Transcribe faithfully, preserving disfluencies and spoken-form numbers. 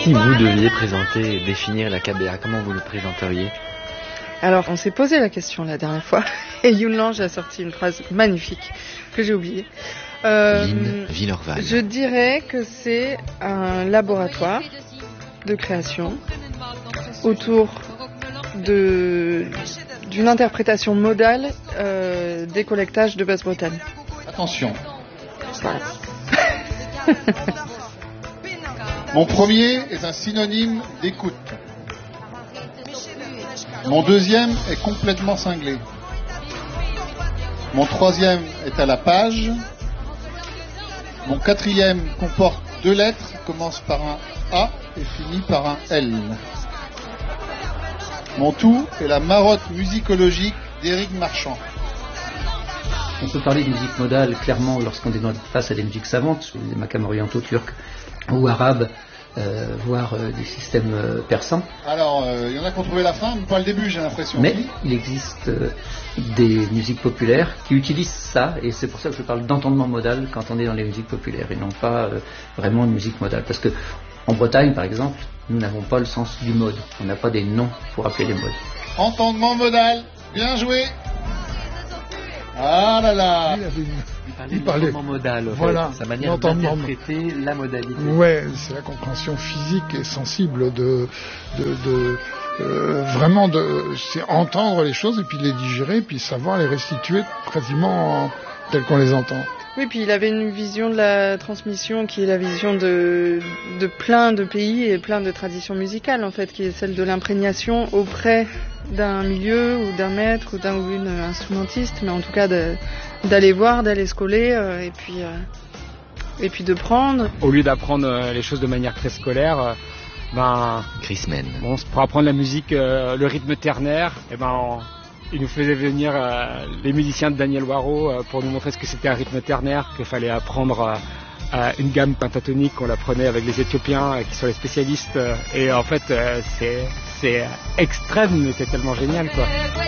Si vous deviez présenter et définir la K B A, comment vous le présenteriez? Alors, on s'est posé la question la dernière fois, et Youn Lange a sorti une phrase magnifique que j'ai oubliée. Euh, Lynn Villeurval. Je dirais que c'est un laboratoire de création autour de, d'une interprétation modale euh, des collectages de Basse-Bretagne. Attention. Voilà. Mon premier est un synonyme d'écoute. Mon deuxième est complètement cinglé. Mon troisième est à la page. Mon quatrième comporte deux lettres, commence par un A et finit par un L. Mon tout est la marotte musicologique d'Éric Marchand. On peut parler de musique modale clairement lorsqu'on est face à des musiques savantes, des makams orientaux turcs ou arabes, euh, voire euh, des systèmes euh, persans. Alors, il euh, y en a qui ont trouvé la fin, mais pas le début, j'ai l'impression. Mais il existe euh, des musiques populaires qui utilisent ça, et c'est pour ça que je parle d'entendement modal quand on est dans les musiques populaires, et non pas euh, vraiment une musique modale. Parce que en Bretagne, par exemple, nous n'avons pas le sens du mode. On n'a pas des noms pour appeler les modes. Entendement modal, bien joué. Ah là là. Il parlait d'entendement modal, voilà, sa manière d'interpréter la modalité. Ouais, c'est la compréhension physique et sensible de, de, de euh, vraiment de, c'est entendre les choses et puis les digérer, puis savoir les restituer quasiment telles qu'on les entend. Oui, puis il avait une vision de la transmission qui est la vision de, de plein de pays et plein de traditions musicales, en fait, qui est celle de l'imprégnation auprès d'un milieu ou d'un maître ou d'un ou une instrumentiste, mais en tout cas de, d'aller voir, d'aller se coller euh, et puis euh, et puis de prendre. Au lieu d'apprendre euh, les choses de manière très scolaire, euh, ben Chris Men. Bon, pour apprendre la musique, euh, le rythme ternaire, et ben on, il nous faisait venir euh, les musiciens de Daniel Waro euh, pour nous montrer ce que c'était un rythme ternaire, qu'il fallait apprendre euh, euh, une gamme pentatonique qu'on apprenait avec les Éthiopiens euh, qui sont les spécialistes. Euh, et en fait, euh, c'est c'est extrême, mais c'est tellement génial, quoi.